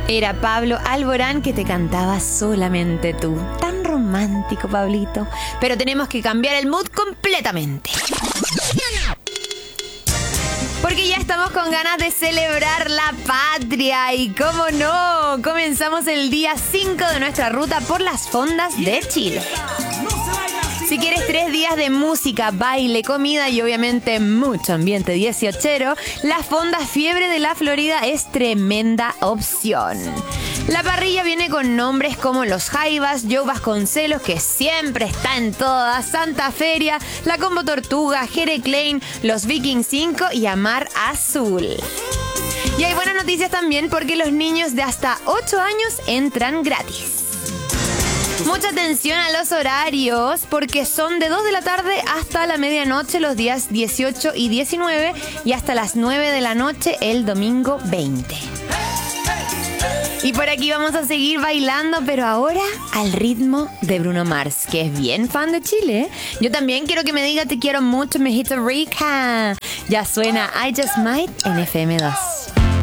Era Pablo Alborán que te cantaba Solamente tú. Tan romántico, Pablito. Pero tenemos que cambiar el mood completamente. Porque ya estamos con ganas de celebrar la patria. Y cómo no, comenzamos el día 5 de nuestra ruta por las fondas de Chile. Si quieres 3 días de música, baile, comida y obviamente mucho ambiente 18ero, la Fonda Fiebre de la Florida es tremenda opción. La parrilla viene con nombres como Los Jaivas, Joe Vasconcelos, que siempre está en todas, Santa Feria, La Combo Tortuga, Jere Klein, Los Vikings 5 y Amar Azul. Y hay buenas noticias también porque los niños de hasta 8 años entran gratis. Mucha atención a los horarios porque son de 2 de la tarde hasta la medianoche los días 18 y 19 y hasta las 9 de la noche el domingo 20. Y por aquí vamos a seguir bailando, pero ahora al ritmo de Bruno Mars, que es bien fan de Chile, ¿eh? Yo también quiero que me diga te quiero mucho, mijito rica. Ya suena I Just Might en FM2.